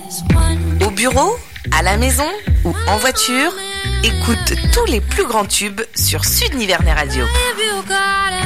Au bureau, à la maison ou en voiture, écoute tous les plus grands tubes sur Sud Nivernet Radio.